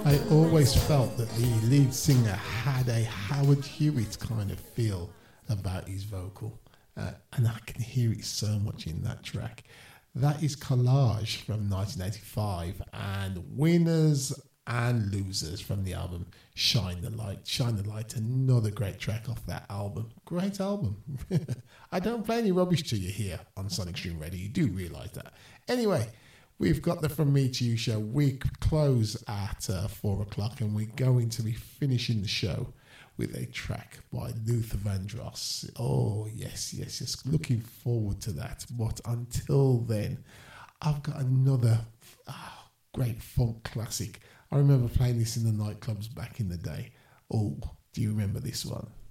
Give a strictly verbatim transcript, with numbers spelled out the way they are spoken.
I always felt that the lead singer had a Howard Hewitt kind of feel about his vocal. Uh, and I can hear it so much in that track. That is Collage from nineteen eighty-five, and Winners and Losers from the album Shine the Light. Shine the Light, another great track off that album. Great album. I don't play any rubbish to you here on Sonic Stream Radio. You do realise that. Anyway, we've got the From Me to You show. We close at uh, four o'clock, and we're going to be finishing the show with a track by Luther Vandross. Oh, yes, yes, yes. Looking forward to that. But until then, I've got another oh, great funk classic. I remember playing this in the nightclubs back in the day. Oh, do you remember this one?